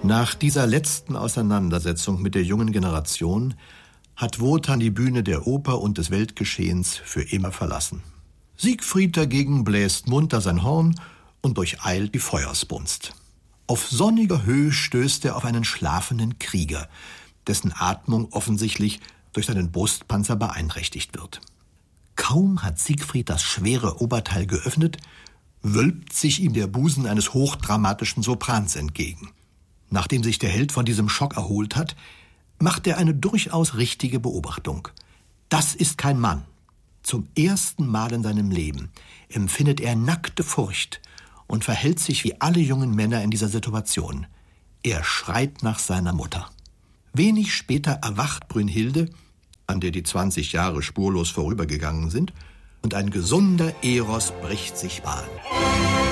Nach dieser letzten Auseinandersetzung mit der jungen Generation hat Wotan die Bühne der Oper und des Weltgeschehens für immer verlassen. Siegfried dagegen bläst munter sein Horn und durcheilt die Feuersbrunst. Auf sonniger Höhe stößt er auf einen schlafenden Krieger, dessen Atmung offensichtlich durch seinen Brustpanzer beeinträchtigt wird. Kaum hat Siegfried das schwere Oberteil geöffnet, wölbt sich ihm der Busen eines hochdramatischen Soprans entgegen. Nachdem sich der Held von diesem Schock erholt hat, macht er eine durchaus richtige Beobachtung. Das ist kein Mann. Zum ersten Mal in seinem Leben empfindet er nackte Furcht und verhält sich wie alle jungen Männer in dieser Situation. Er schreit nach seiner Mutter. Wenig später erwacht Brünnhilde, an der die 20 Jahre spurlos vorübergegangen sind, und ein gesunder Eros bricht sich Bahn.